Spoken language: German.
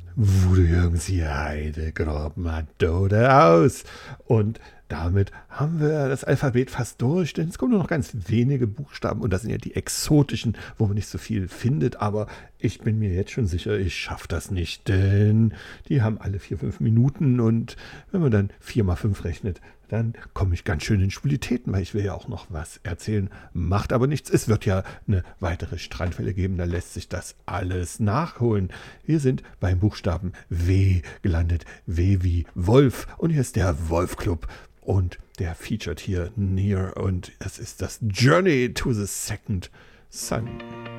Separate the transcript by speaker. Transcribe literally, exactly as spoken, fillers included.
Speaker 1: Wude Jürgens hier, Heide, Grobma, Dode aus. Und damit haben wir das Alphabet fast durch, denn es kommen nur noch ganz wenige Buchstaben und das sind ja die exotischen, wo man nicht so viel findet, aber ich bin mir jetzt schon sicher, ich schaffe das nicht, denn die haben alle vier, fünf Minuten und wenn man dann vier mal fünf rechnet, dann komme ich ganz schön in Schwulitäten, weil ich will ja auch noch was erzählen. Macht aber nichts. Es wird ja eine weitere Strandfälle geben, da lässt sich das alles nachholen. Wir sind beim Buchstaben W gelandet. W wie Wolf. Und hier ist der Wolf-Club. Und der featured hier Near. Und es ist das Journey to the Second Sun.